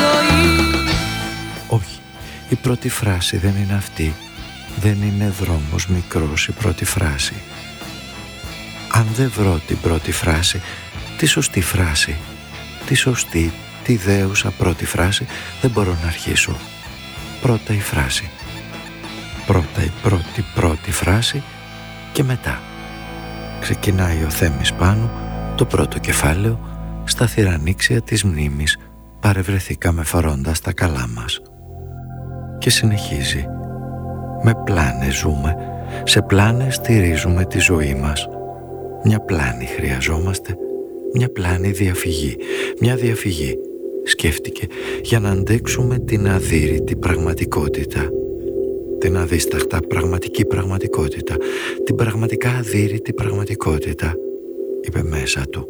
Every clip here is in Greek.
ζωή. Όχι, η πρώτη φράση δεν είναι αυτή. Δεν είναι δρόμος μικρός η πρώτη φράση. Αν δεν βρω την πρώτη φράση, τη σωστή φράση, τη σωστή, τη δέουσα πρώτη φράση, δεν μπορώ να αρχίσω. Πρώτα η φράση. Πρώτα η πρώτη φράση και μετά. Ξεκινάει ο Θέμης Πάνου, το πρώτο κεφάλαιο, στα θυρανίξια της μνήμης παρευρεθήκαμε φορώντας τα καλά μας. Και συνεχίζει. Με πλάνες ζούμε, σε πλάνες στηρίζουμε τη ζωή μας. Μια πλάνη χρειαζόμαστε, μια πλάνη διαφυγή. Μια διαφυγή, σκέφτηκε, για να αντέξουμε την αδύρυτη πραγματικότητα. Την αδίσταχτα πραγματική πραγματικότητα. Την πραγματικά αδύρυτη πραγματικότητα, είπε μέσα του.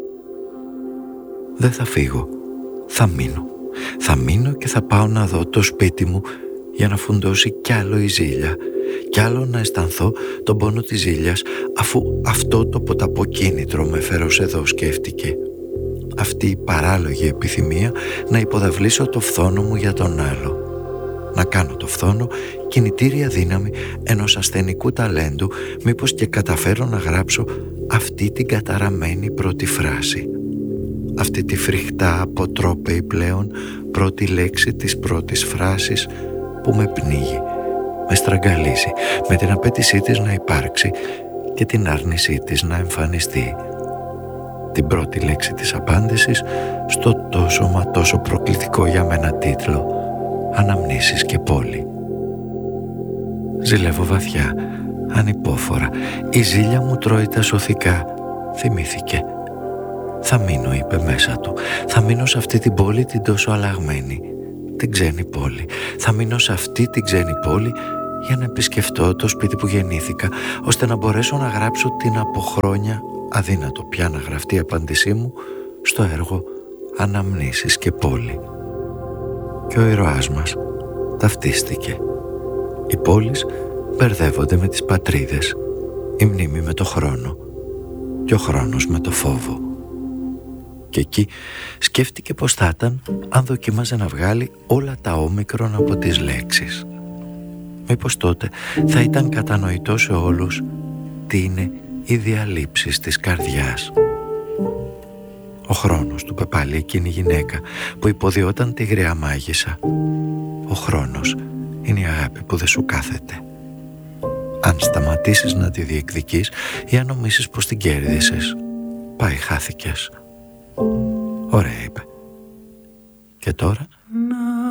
Δεν θα φύγω, θα μείνω. Θα μείνω και θα πάω να δω το σπίτι μου για να φουντώσει κι άλλο η ζήλια, κι άλλο να αισθανθώ τον πόνο της ζήλιας, αφού αυτό το ποταποκίνητρο με φέρωσε εδώ, σκέφτηκε. Αυτή η παράλογη επιθυμία να υποδαβλήσω το φθόνο μου για τον άλλο. Να κάνω το φθόνο κινητήρια δύναμη ενός ασθενικού ταλέντου, μήπως και καταφέρω να γράψω αυτή την καταραμένη πρώτη φράση. Αυτή τη φρικτά αποτρόπαιη πλέον πρώτη λέξη της πρώτης φράσης που με πνίγει, με στραγγαλίζει, με την απέτησή της να υπάρξει και την άρνησή της να εμφανιστεί. Την πρώτη λέξη της απάντησης στο τόσο μα τόσο προκλητικό για μένα τίτλο «Αναμνήσεις και πόλη». Ζηλεύω βαθιά, ανυπόφορα, η ζήλια μου τρώει τα σωθικά, θυμήθηκε. Θα μείνω, είπε μέσα του, θα μείνω σε αυτή την πόλη την τόσο αλλαγμένη, την ξένη πόλη. Θα μείνω σε αυτή την ξένη πόλη για να επισκεφτώ το σπίτι που γεννήθηκα, ώστε να μπορέσω να γράψω την από χρόνια αδύνατο πια να γραφτεί η απάντησή μου στο έργο «Αναμνήσεις και πόλη». Και ο ήρωάς μας ταυτίστηκε. Οι πόλεις μπερδεύονται με τις πατρίδες, η μνήμη με το χρόνο και ο χρόνος με το φόβο. Και εκεί σκέφτηκε πως θα ήταν αν δοκίμαζε να βγάλει όλα τα όμικρον από τις λέξεις. Μήπως τότε θα ήταν κατανοητό σε όλους τι είναι οι διαλήψεις της καρδιάς. Ο χρόνος, του είπε πάλι εκείνη η γυναίκα που υποδιόταν τη γριά μάγισσα. Ο χρόνος είναι η αγάπη που δεν σου κάθεται. Αν σταματήσεις να τη διεκδικείς ή αν νομίσεις πως την κέρδισες, πάει, χάθηκες. Ωραία, είπε. Και τώρα...